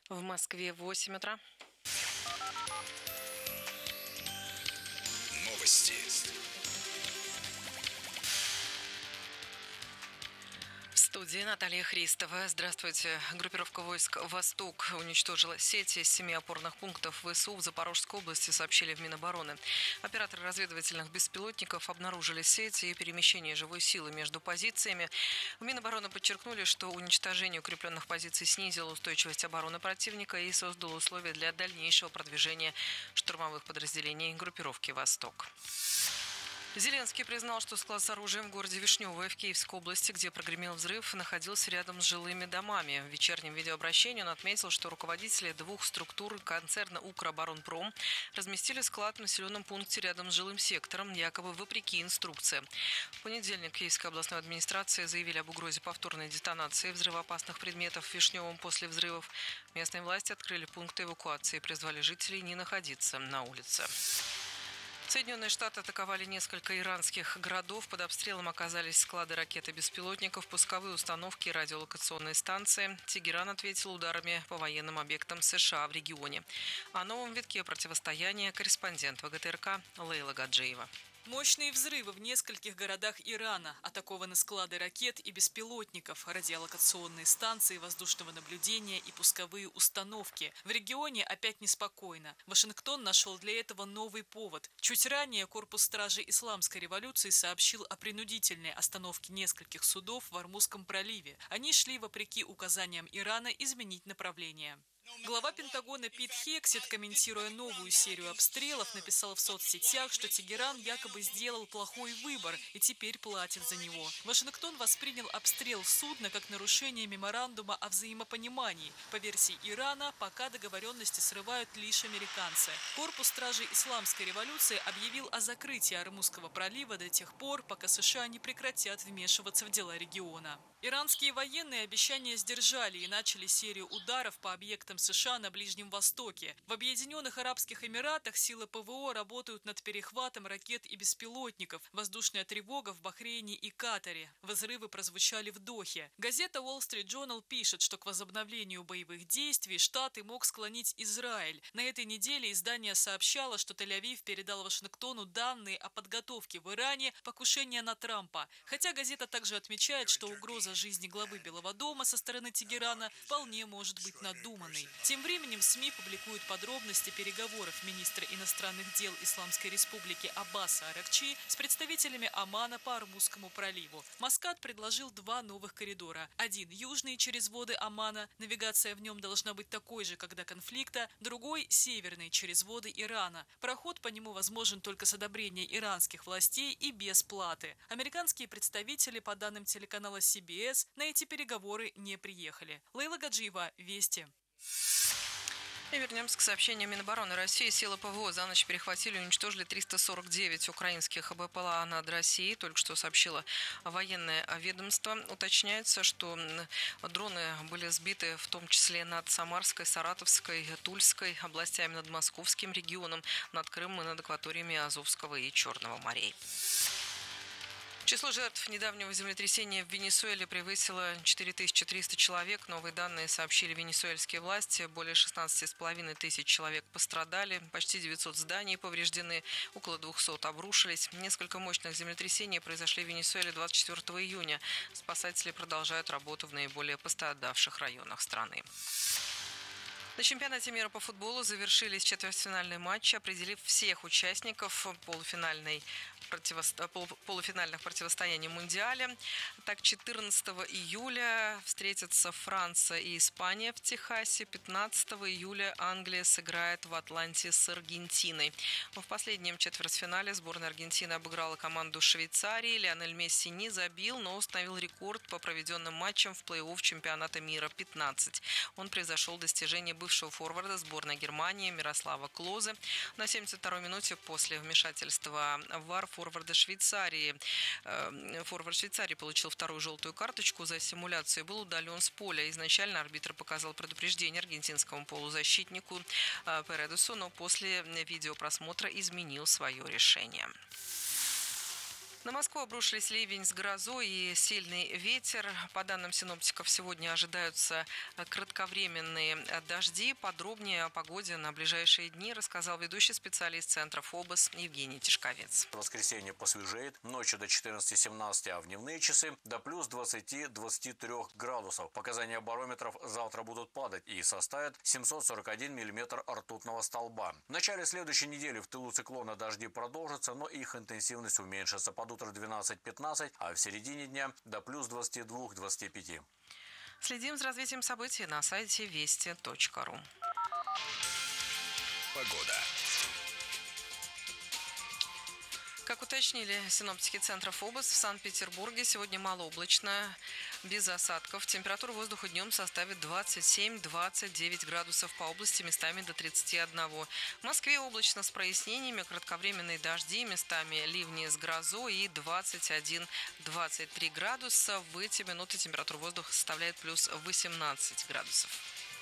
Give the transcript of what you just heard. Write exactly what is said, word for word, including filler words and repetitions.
В Москве восемь утра. Новости. В студии Наталья Христова. Здравствуйте. Группировка войск «Восток» уничтожила сеть из семи опорных пунктов ВСУ в Запорожской области, сообщили в Минобороны. Операторы разведывательных беспилотников обнаружили сеть и перемещение живой силы между позициями. В Минобороны подчеркнули, что уничтожение укрепленных позиций снизило устойчивость обороны противника и создало условия для дальнейшего продвижения штурмовых подразделений группировки «Восток». Зеленский признал, что склад с оружием в городе Вишневое в Киевской области, где прогремел взрыв, находился рядом с жилыми домами. В вечернем видеообращении он отметил, что руководители двух структур концерна «Укроборонпром» разместили склад в населенном пункте рядом с жилым сектором, якобы вопреки инструкции. В понедельник Киевской областной администрации заявили об угрозе повторной детонации взрывоопасных предметов в Вишневом после взрывов. Местные власти открыли пункты эвакуации и призвали жителей не находиться на улице. Соединенные Штаты атаковали несколько иранских городов. Под обстрелом оказались склады ракет и беспилотников, пусковые установки и радиолокационные станции. Тегеран ответил ударами по военным объектам США в регионе. О новом витке противостояния корреспондент ВГТРК Лейла Гаджиева. Мощные взрывы в нескольких городах Ирана. Атакованы склады ракет и беспилотников, радиолокационные станции воздушного наблюдения и пусковые установки. В регионе опять неспокойно. Вашингтон нашел для этого новый повод. Чуть ранее корпус стражей исламской революции сообщил о принудительной остановке нескольких судов в Ормузском проливе. Они шли вопреки указаниям Ирана изменить направление. Глава Пентагона Пит Хексет, комментируя новую серию обстрелов, написал в соцсетях, что Тегеран якобы сделал плохой выбор и теперь платит за него. Вашингтон воспринял обстрел судна как нарушение меморандума о взаимопонимании. По версии Ирана, пока договоренности срывают лишь американцы. Корпус стражей исламской революции объявил о закрытии Ормузского пролива до тех пор, пока США не прекратят вмешиваться в дела региона. Иранские военные обещания сдержали и начали серию ударов по объектам США на Ближнем Востоке. В Объединенных Арабских Эмиратах силы ПВО работают над перехватом ракет и беспилотников. Воздушная тревога в Бахрейне и Катаре. Взрывы прозвучали в Дохе. Газета Wall Street Journal пишет, что к возобновлению боевых действий Штаты мог склонить Израиль. На этой неделе издание сообщало, что Тель-Авив передал Вашингтону данные о подготовке в Иране покушения на Трампа. Хотя газета также отмечает, что угроза жизни главы Белого дома со стороны Тегерана вполне может быть надуманной. Тем временем СМИ публикуют подробности переговоров министра иностранных дел Исламской Республики Аббаса Аракчи с представителями Омана по Ормузскому проливу. Маскат предложил два новых коридора. Один южный через воды Омана, навигация в нем должна быть такой же, как до конфликта, другой северный через воды Ирана. Проход по нему возможен только с одобрения иранских властей и без платы. Американские представители, по данным телеканала Си Би Эс, на эти переговоры не приехали. Лейла Гаджиева, Вести. И вернемся к сообщению Минобороны России. Силы ПВО за ночь перехватили и уничтожили триста сорок девять украинских БПЛА над Россией. Только что сообщило военное ведомство. Уточняется, что дроны были сбиты в том числе над Самарской, Саратовской, Тульской областями, над Московским регионом, над Крымом и над акваториями Азовского и Черного морей. Число жертв недавнего землетрясения в Венесуэле превысило четыре тысячи триста человек. Новые данные сообщили венесуэльские власти. Более шестнадцати с половиной тысяч человек пострадали. Почти девятьсот зданий повреждены. Около двухсот обрушились. Несколько мощных землетрясений произошли в Венесуэле двадцать четвёртого июня. Спасатели продолжают работу в наиболее пострадавших районах страны. На чемпионате мира по футболу завершились четвертьфинальные матчи, определив всех участников полуфинальной противосто... полуфинальных противостояний Мундиале. Так, четырнадцатого июля встретятся Франция и Испания в Техасе. пятнадцатого июля Англия сыграет в Атланте с Аргентиной. В последнем четвертьфинале сборная Аргентины обыграла команду Швейцарии. Лионель Месси не забил, но установил рекорд по проведенным матчам в плей-офф чемпионата мира – пятнадцать. Он превзошел достижение бывшего форварда сборной Германии Мирослава Клозе. На семьдесят второй минуте после вмешательства ВАР форварда Швейцарии. Форвард Швейцарии получил вторую желтую карточку за симуляцию и был удален с поля. Изначально арбитр показал предупреждение аргентинскому полузащитнику Передесу, но после видеопросмотра изменил свое решение. На Москву обрушились ливень с грозой и сильный ветер. По данным синоптиков, сегодня ожидаются кратковременные дожди. Подробнее о погоде на ближайшие дни рассказал ведущий специалист Центра ФОБОС Евгений Тишковец. В воскресенье посвежеет, ночью до четырнадцати-семнадцати, а в дневные часы до плюс двадцати-двадцати трёх градусов. Показания барометров завтра будут падать и составят семьсот сорок один миллиметр ртутного столба. В начале следующей недели в тылу циклона дожди продолжатся, но их интенсивность уменьшится. Под утро двенадцать-пятнадцать, а в середине дня до плюс двадцати двух — двадцати пяти. Следим за развитием событий на сайте вести точка ру. Погода. Как уточнили синоптики Центра ФОБОС, в Санкт-Петербурге сегодня малооблачно, без осадков. Температура воздуха днем составит двадцать семь — двадцать девять градусов, по области местами до тридцати одного. В Москве облачно с прояснениями, кратковременные дожди, местами ливни с грозой и двадцать один — двадцать три градуса. В эти минуты температура воздуха составляет плюс восемнадцать градусов.